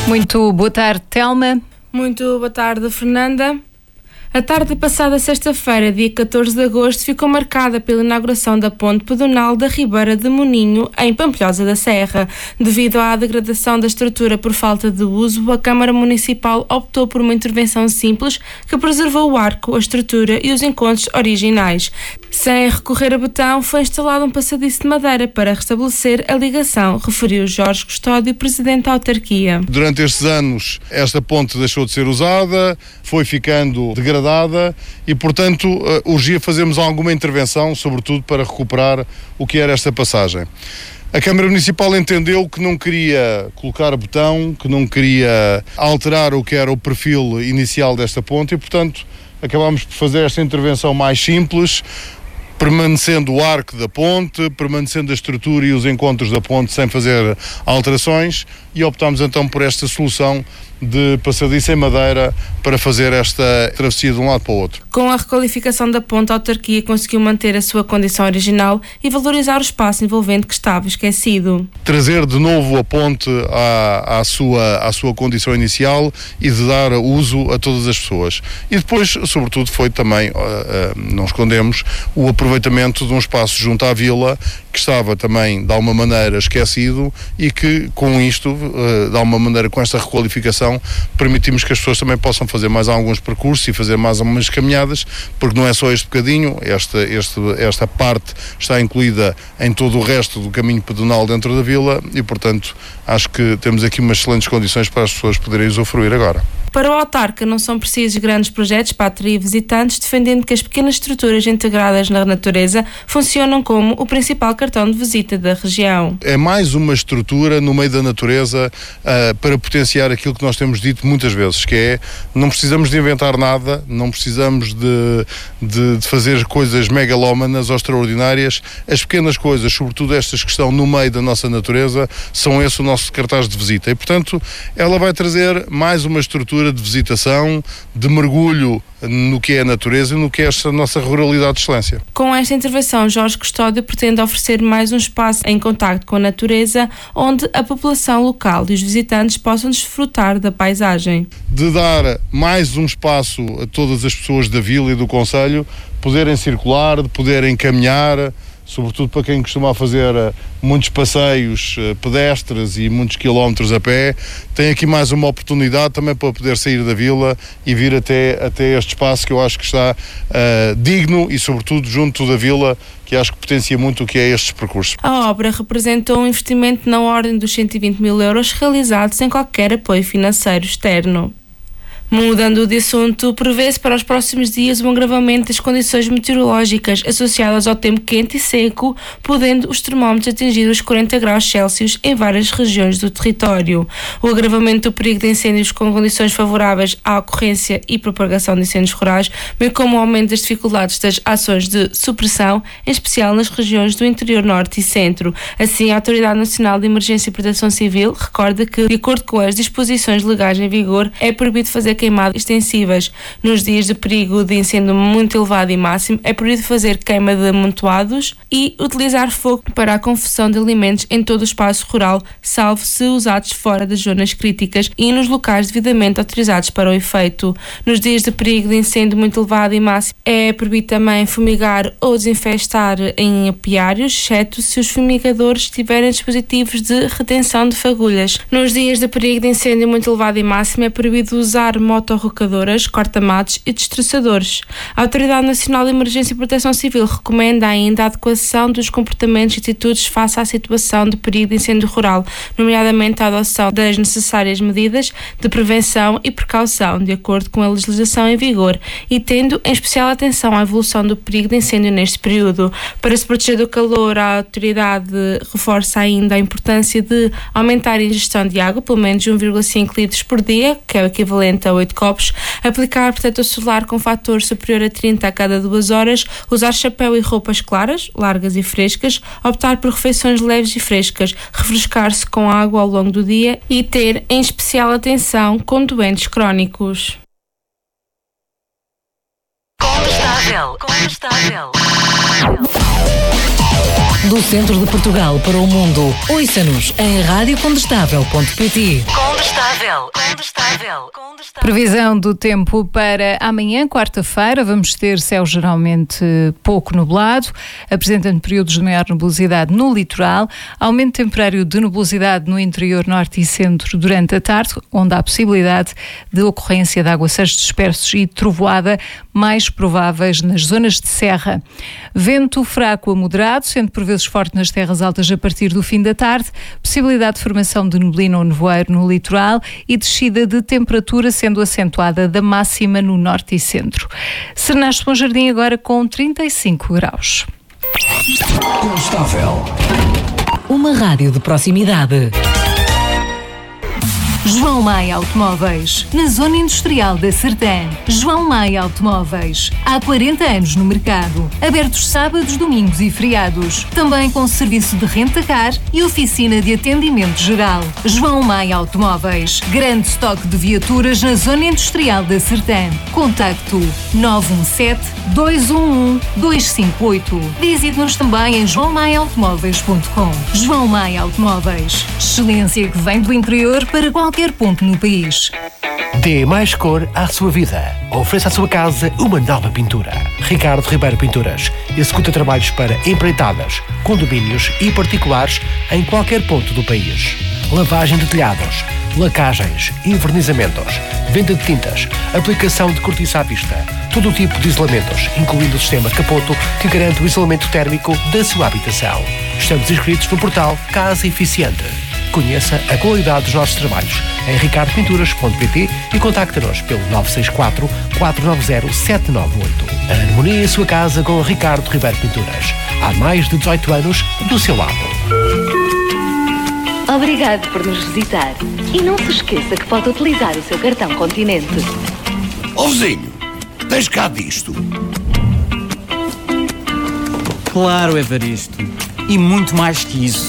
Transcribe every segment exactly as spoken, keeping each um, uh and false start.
Muito boa tarde, Telma. Muito boa tarde, Fernanda. A tarde passada sexta-feira, dia catorze de agosto, ficou marcada pela inauguração da ponte pedonal da Ribeira de Moninho, em Pampilhosa da Serra. Devido à degradação da estrutura por falta de uso, a Câmara Municipal optou por uma intervenção simples que preservou o arco, a estrutura e os encontros originais. Sem recorrer a betão, foi instalado um passadiço de madeira para restabelecer a ligação, referiu Jorge Custódio, presidente da autarquia. Durante estes anos, esta ponte deixou de ser usada, foi ficando degradada e, portanto, urgia fazermos alguma intervenção, sobretudo para recuperar o que era esta passagem. A Câmara Municipal entendeu que não queria colocar botão, que não queria alterar o que era o perfil inicial desta ponte e, portanto, acabámos por fazer esta intervenção mais simples, permanecendo o arco da ponte, permanecendo a estrutura e os encontros da ponte sem fazer alterações, e optámos então por esta solução de passadiço em madeira para fazer esta travessia de um lado para o outro. Com a requalificação da ponte, a autarquia conseguiu manter a sua condição original e valorizar o espaço envolvente que estava esquecido. Trazer de novo a ponte à, à, sua, à sua condição inicial e de dar uso a todas as pessoas. E depois, sobretudo, foi também, uh, uh, não escondemos, o aproveitamento de um espaço junto à vila que estava também, de alguma maneira, esquecido e que, com isto, uh, de alguma maneira, com esta requalificação, permitimos que as pessoas também possam fazer mais alguns percursos e fazer mais algumas caminhadas, porque não é só este bocadinho, esta, este, esta parte está incluída em todo o resto do caminho pedonal dentro da vila e, portanto, acho que temos aqui umas excelentes condições para as pessoas poderem usufruir agora. Para o autarca não são precisos grandes projetos para atrair visitantes, defendendo que as pequenas estruturas integradas na natureza funcionam como o principal cartão de visita da região. É mais uma estrutura no meio da natureza uh, para potenciar aquilo que nós temos dito muitas vezes, que é, não precisamos de inventar nada, não precisamos de, de, de fazer coisas megalómanas ou extraordinárias. As pequenas coisas, sobretudo estas que estão no meio da nossa natureza, são esse o nosso cartaz de visita e, portanto, ela vai trazer mais uma estrutura de visitação, de mergulho no que é a natureza e no que é esta nossa ruralidade de excelência. Com esta intervenção, Jorge Custódio pretende oferecer mais um espaço em contacto com a natureza, onde a população local e os visitantes possam desfrutar da paisagem. De dar mais um espaço a todas as pessoas da vila e do concelho poderem circular, de poderem caminhar, sobretudo para quem costuma fazer muitos passeios pedestres e muitos quilómetros a pé, tem aqui mais uma oportunidade também para poder sair da vila e vir até, até este espaço que eu acho que está uh, digno e sobretudo junto da vila, que acho que potencia muito o que é estes percursos. A obra representou um investimento na ordem dos cento e vinte mil euros realizado sem qualquer apoio financeiro externo. Mudando de assunto, prevê-se para os próximos dias um agravamento das condições meteorológicas associadas ao tempo quente e seco, podendo os termómetros atingir os quarenta graus Celsius em várias regiões do território. O agravamento do perigo de incêndios com condições favoráveis à ocorrência e propagação de incêndios rurais, bem como o aumento das dificuldades das ações de supressão, em especial nas regiões do interior norte e centro. Assim, a Autoridade Nacional de Emergência e Proteção Civil recorda que, de acordo com as disposições legais em vigor, é proibido fazer queimadas extensivas. Nos dias de perigo de incêndio muito elevado e máximo, é proibido fazer queima de amontoados e utilizar fogo para a confecção de alimentos em todo o espaço rural, salvo se usados fora das zonas críticas e nos locais devidamente autorizados para o efeito. Nos dias de perigo de incêndio muito elevado e máximo, é proibido também fumigar ou desinfestar em apiários, exceto se os fumigadores tiverem dispositivos de retenção de fagulhas. Nos dias de perigo de incêndio muito elevado e máximo, é proibido usar motorrocadoras, corta-matos e destroçadores. A Autoridade Nacional de Emergência e Proteção Civil recomenda ainda a adequação dos comportamentos e atitudes face à situação de perigo de incêndio rural, nomeadamente a adoção das necessárias medidas de prevenção e precaução, de acordo com a legislação em vigor, e tendo em especial atenção à evolução do perigo de incêndio neste período. Para se proteger do calor, a autoridade reforça ainda a importância de aumentar a ingestão de água, pelo menos um vírgula cinco litros por dia, que é o equivalente a oito copos, aplicar protetor solar com fator superior a trinta a cada duas horas, usar chapéu e roupas claras, largas e frescas, optar por refeições leves e frescas, refrescar-se com água ao longo do dia e ter em especial atenção com doentes crónicos. Combustável. Combustável. Do centro de Portugal para o mundo. Ouça-nos em rádio condestável ponto pt. Condestável. Condestável. Previsão do tempo para amanhã, quarta-feira. Vamos ter céu geralmente pouco nublado, apresentando períodos de maior nebulosidade no litoral, aumento temporário de nebulosidade no interior norte e centro durante a tarde, onde há possibilidade de ocorrência de aguaceiros dispersos e trovoada mais prováveis nas zonas de serra. Vento fraco a moderado, sendo por vezes forte nas terras altas a partir do fim da tarde, possibilidade de formação de neblina ou nevoeiro no litoral e descida de temperatura, sendo acentuada da máxima no norte e centro. Sernaste Bom Jardim agora com trinta e cinco graus. Condestável. Uma rádio de proximidade. João Maia Automóveis, na Zona Industrial da Sertã. João Maia Automóveis, há quarenta anos no mercado. Abertos sábados, domingos e feriados. Também com serviço de renta-car e oficina de atendimento geral. João Maia Automóveis, grande estoque de viaturas na Zona Industrial da Sertã. Contacto nove um sete, dois um um, dois cinco oito. Visite-nos também em joão maia automóveis ponto com. João Maia Automóveis, excelência que vem do interior para qualquer ponto no país. Dê mais cor à sua vida. Ofereça à sua casa uma nova pintura. Ricardo Ribeiro Pinturas executa trabalhos para empreitadas, condomínios e particulares em qualquer ponto do país. Lavagem de telhados, lacagens, invernizamentos, venda de tintas, aplicação de cortiça à vista, todo o tipo de isolamentos, incluindo o sistema Capoto, que garante o isolamento térmico da sua habitação. Estamos inscritos no portal Casa Eficiente. Conheça a qualidade dos nossos trabalhos em ricardo pinturas ponto pt e contacte-nos pelo nove seis quatro, quatro nove zero, sete nove oito. Harmonie a sua casa com Ricardo Ribeiro Pinturas. Há mais de dezoito anos do seu lado. Obrigado por nos visitar. E não se esqueça que pode utilizar o seu cartão Continente. Ó vizinho, tens cá disto? Claro, Evaristo. E muito mais que isso.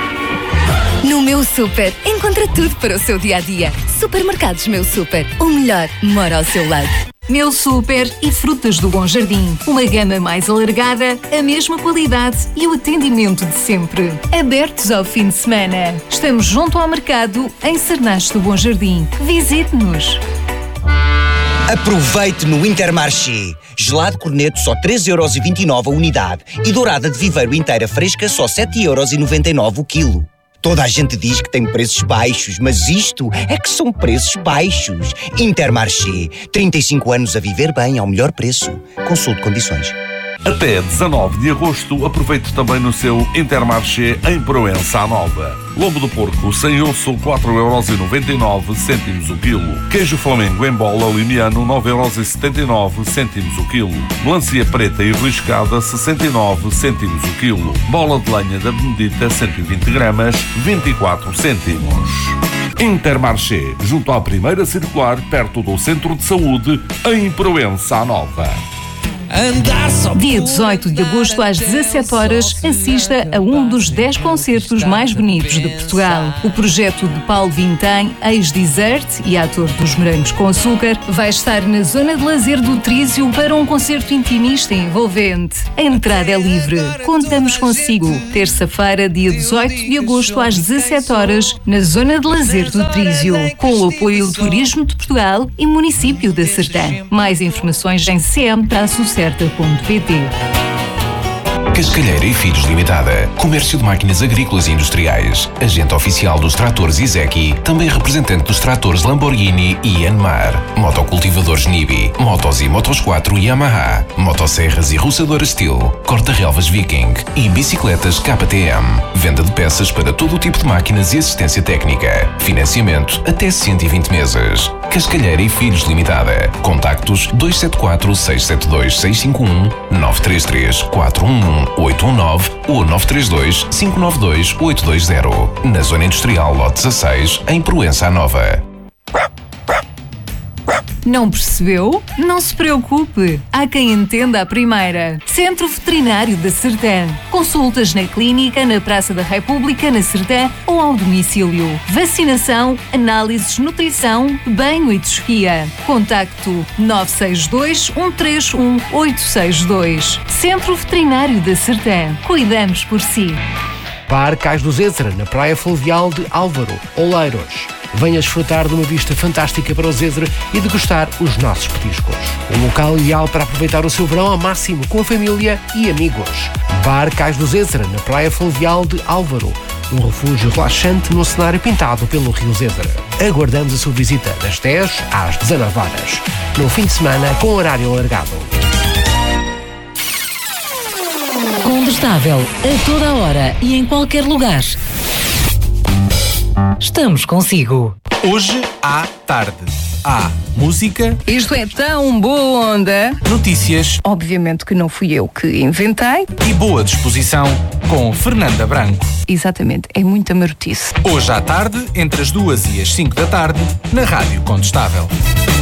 No Meu Super, encontra tudo para o seu dia-a-dia. Supermercados Meu Super, o melhor mora ao seu lado. Meu Super e Frutas do Bom Jardim. Uma gama mais alargada, a mesma qualidade e o atendimento de sempre. Abertos ao fim de semana. Estamos junto ao mercado em Sernaste do Bom Jardim. Visite-nos. Aproveite no Intermarché. Gelado corneto só três euros e vinte e nove a unidade e dourada de viveiro inteira fresca só sete euros e noventa e nove o quilo. Toda a gente diz que tem preços baixos, mas isto é que são preços baixos. Intermarché. trinta e cinco anos a viver bem ao melhor preço. Consulte condições. Até dezanove de agosto, aproveite também no seu Intermarché em Proença à Nova. Lombo do porco sem osso, quatro euros e noventa e nove cêntimos o quilo. Queijo Flamengo em bola limiano, nove euros e setenta e nove cêntimos o quilo. Melancia preta e riscada, sessenta e nove cêntimos o quilo. Bola de lenha da Benedita, cento e vinte gramas, vinte e quatro cêntimos. Intermarché, junto à primeira circular, perto do Centro de Saúde, em Proença à Nova. Dia dezoito de agosto às dezassete horas, assista a um dos dez concertos mais bonitos de Portugal. O projeto de Paulo Vintém, ex-Desert e ator dos Morangos com Açúcar, vai estar na zona de lazer do Trísio para um concerto intimista e envolvente. A entrada é livre. Contamos consigo. Terça-feira, dia dezoito de agosto às dezassete horas, na zona de lazer do Trísio, com o apoio do Turismo de Portugal e Município da Sertã. Mais informações em c m traço certa ponto pt. Cascalheira e Filhos Limitada. Comércio de máquinas agrícolas e industriais. Agente oficial dos tratores Izeki. Também representante dos tratores Lamborghini e Yanmar. Motocultivadores Nibi. Motos e Motos quatro Yamaha. Motosserras e roçadoras Steel. Corta-relvas Viking. E bicicletas K T M. Venda de peças para todo o tipo de máquinas e assistência técnica. Financiamento até cento e vinte meses. Cascalheira e Filhos Limitada. Contactos dois sete quatro, seis sete dois, seis cinco um, nove três três, quatro um um, oito um nove ou nove três dois, cinco nove dois, oito dois zero. Na Zona Industrial Lote dezasseis, em Proença à Nova. Não percebeu? Não se preocupe. Há quem entenda a primeira. Centro Veterinário da Sertã. Consultas na clínica, na Praça da República, na Sertã ou ao domicílio. Vacinação, análises, nutrição, banho e tosquia. Contacto nove seis dois, um três um, oito seis dois. Centro Veterinário da Sertã. Cuidamos por si. Bar Cais do Zézara, na Praia Fluvial de Álvaro, Oleiros. Venha desfrutar de uma vista fantástica para o Zézara e degustar os nossos petiscos. Um local ideal para aproveitar o seu verão ao máximo com a família e amigos. Bar Cais do Zézara, na Praia Fluvial de Álvaro. Um refúgio relaxante no cenário pintado pelo Rio Zézara. Aguardamos a sua visita das dez às dezanove horas. No fim de semana, com horário alargado. Condestável, a toda a hora e em qualquer lugar. Estamos consigo. Hoje à tarde. Há música. Isto é tão boa onda. Notícias. Obviamente que não fui eu que inventei. E boa disposição com Fernanda Branco. Exatamente, é muita marotice. Hoje à tarde, entre as duas e as cinco da tarde, na Rádio Condestável.